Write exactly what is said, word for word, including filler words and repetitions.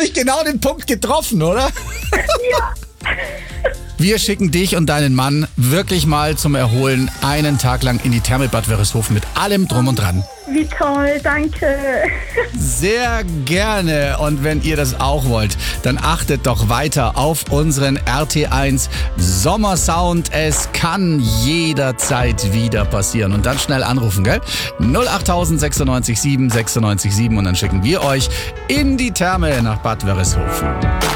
habe ich genau den Punkt getroffen, oder? Ja. Wir schicken dich und deinen Mann wirklich mal zum Erholen einen Tag lang in die Therme Bad Wörishofen mit allem drum und dran. Wie toll, danke. Sehr gerne. Und wenn ihr das auch wollt, dann achtet doch weiter auf unseren R T eins Sommersound. Es kann jederzeit wieder passieren. Und dann schnell anrufen, gell? null acht sechsundneunzig sieben sechsundneunzig sieben und dann schicken wir euch in die Therme nach Bad Wörishofen.